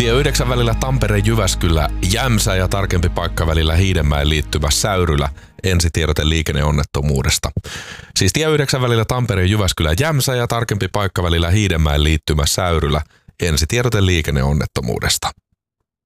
Tie 9 välillä Tampere-Jyväskylä, Jämsä ja tarkempi paikka välillä Hiidenmäen liittymä Säyrylä. Ensitiedote liikenneonnettomuudesta. Siis tie 9 välillä Tampere-Jyväskylä, Jämsä ja tarkempi paikka välillä Hiidenmäen liittymä Säyrylä. Ensitiedote liikenneonnettomuudesta.